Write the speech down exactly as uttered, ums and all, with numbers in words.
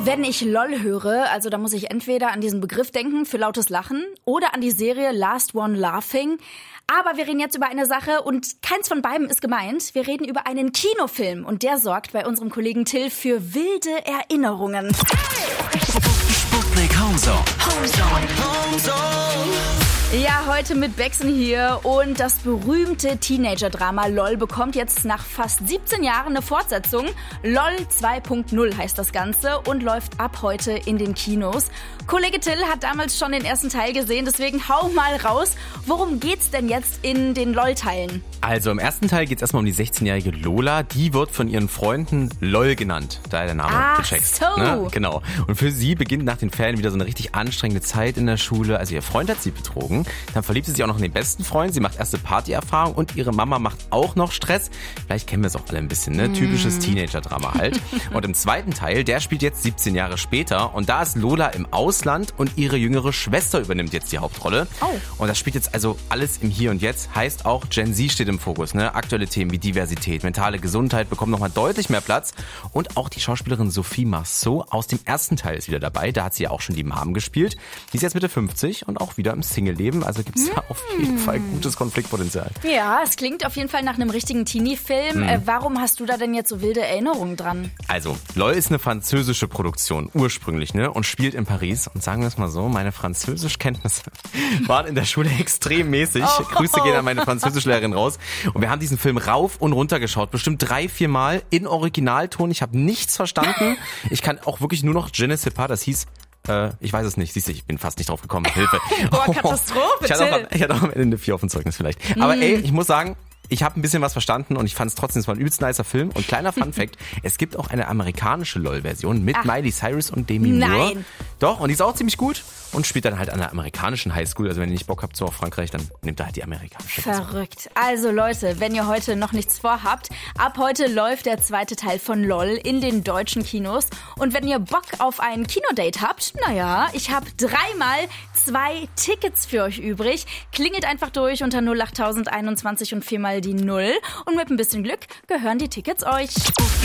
Wenn ich LOL höre, also da muss ich entweder an diesen Begriff denken für lautes Lachen oder an die Serie Last One Laughing. Aber wir reden jetzt über eine Sache und keins von beiden ist gemeint. Wir reden über einen Kinofilm und der sorgt bei unserem Kollegen Till für wilde Erinnerungen. Sputnik Homezone. Homezone. Homezone. Ja, heute mit Bexen hier und das berühmte Teenager-Drama LOL bekommt jetzt nach fast siebzehn Jahren eine Fortsetzung. LOL zwei Punkt null heißt das Ganze und läuft ab heute in den Kinos. Kollege Till hat damals schon den ersten Teil gesehen, deswegen hau mal raus. Worum geht's denn jetzt in den LOL-Teilen? Also im ersten Teil geht's erstmal um die sechzehnjährige Lola. Die wird von ihren Freunden LOL genannt. Da der Name Ach gecheckt. so. Ne? Genau. Und für sie beginnt nach den Ferien wieder so eine richtig anstrengende Zeit in der Schule. Also ihr Freund hat sie betrogen. Dann verliebt sie sich auch noch in den besten Freund. Sie macht erste Partyerfahrung und ihre Mama macht auch noch Stress. Vielleicht kennen wir es auch alle ein bisschen, ne? Typisches Teenager-Drama halt. Und im zweiten Teil, der spielt jetzt siebzehn Jahre später. Und da ist Lola im Ausland und ihre jüngere Schwester übernimmt jetzt die Hauptrolle. Oh. Und das spielt jetzt also alles im Hier und Jetzt. Heißt auch, Gen Z steht im Fokus, ne? Aktuelle Themen wie Diversität, mentale Gesundheit bekommen nochmal deutlich mehr Platz. Und auch die Schauspielerin Sophie Marceau aus dem ersten Teil ist wieder dabei. Da hat sie ja auch schon die Mom gespielt. Die ist jetzt Mitte fünfzig und auch wieder im Single-Leben. Also gibt es da auf jeden Fall gutes Konfliktpotenzial. Ja, es klingt auf jeden Fall nach einem richtigen Teenie-Film. Mhm. Äh, warum hast du da denn jetzt so wilde Erinnerungen dran? Also, LOL ist eine französische Produktion, ursprünglich, ne? Und spielt in Paris. Und sagen wir es mal so, meine Französischkenntnisse waren in der Schule extrem mäßig. Oh. Grüße gehen an meine Französischlehrerin raus. Und wir haben diesen Film rauf und runter geschaut. Bestimmt drei, vier Mal in Originalton. Ich habe nichts verstanden. Ich kann auch wirklich nur noch Je ne sais pas, das hieß... Äh, ich weiß es nicht. Siehst du, ich bin fast nicht drauf gekommen. Hilfe. Boah, Katastrophe, ich, hatte auch, Till. ich hatte auch am Ende eine vier auf dem Zeugnis vielleicht. Aber ey, ich muss sagen, ich habe ein bisschen was verstanden und ich fand es trotzdem, es war ein übelst nicer Film. Und kleiner Funfact, es gibt auch eine amerikanische LOL-Version mit Ach. Miley Cyrus und Demi Moore. Nein. Doch, und die ist auch ziemlich gut und spielt dann halt an der amerikanischen Highschool. Also wenn ihr nicht Bock habt so auf Frankreich, dann nehmt ihr halt die amerikanische Version. Verrückt. Also Leute, wenn ihr heute noch nichts vorhabt, ab heute läuft der zweite Teil von LOL in den deutschen Kinos. Und wenn ihr Bock auf ein Kinodate habt, naja, ich habe dreimal zwei Tickets für euch übrig. Klingelt einfach durch unter null acht tausend einundzwanzig und viermal die Null. Und mit ein bisschen Glück gehören die Tickets euch.